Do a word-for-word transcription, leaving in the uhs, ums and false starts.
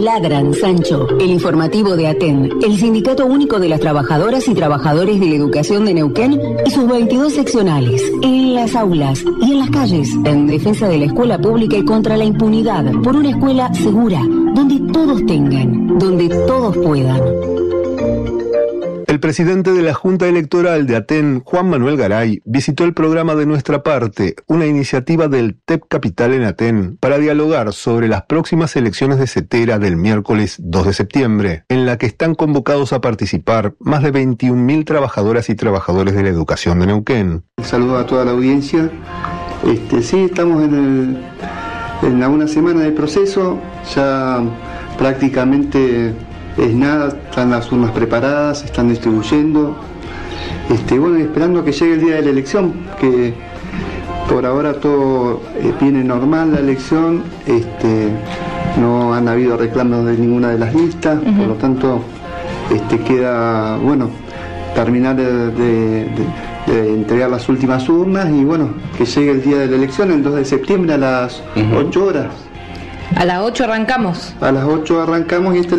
Ladran, Sancho, el informativo de ATEN, el Sindicato Único de las Trabajadoras y Trabajadores de la Educación de Neuquén y sus veintidós seccionales, en las aulas y en las calles, en defensa de la escuela pública y contra la impunidad, por una escuela segura, donde todos tengan, donde todos puedan. El presidente de la Junta Electoral de ATEN, Juan Manuel Garay, visitó el programa de Nuestra Parte, una iniciativa del T E P Capital en ATEN, para dialogar sobre las próximas elecciones de CETERA del miércoles dos de septiembre, en la que están convocados a participar más de veintiún mil trabajadoras y trabajadores de la educación de Neuquén. Saludo a toda la audiencia. Este, sí, estamos en, el, en la una semana de proceso, ya prácticamente... es nada, están las urnas preparadas, se están distribuyendo. Este, bueno, esperando a que llegue el día de la elección, que por ahora todo eh, viene normal la elección, este, no han habido reclamos de ninguna de las listas, uh-huh. Por lo tanto este, queda, bueno, terminar de, de, de, de entregar las últimas urnas y bueno, que llegue el día de la elección, el dos de septiembre a las uh-huh. ocho horas. A las ocho arrancamos. A las ocho arrancamos y este